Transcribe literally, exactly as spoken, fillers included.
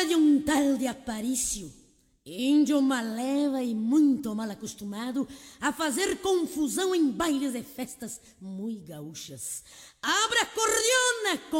de um tal de Aparício, índio maleva e muito mal acostumado a fazer confusão em bailes e festas muito gaúchas. Abra a cordiona,